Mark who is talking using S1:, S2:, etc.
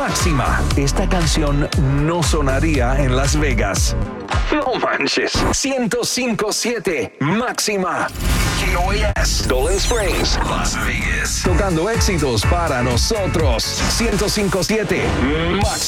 S1: Máxima. Esta canción no sonaría en Las Vegas. No manches. 105.7 Máxima. KOAS. Golden Springs, Las Vegas. Tocando éxitos para nosotros. 105.7 Máxima.